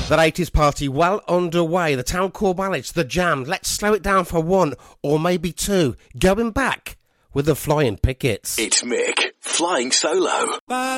That 80s party well underway. The Town Core Ballads, the Jam. Let's slow it down for one or maybe two. Going back with the Flying Pickets. It's Mick, flying solo.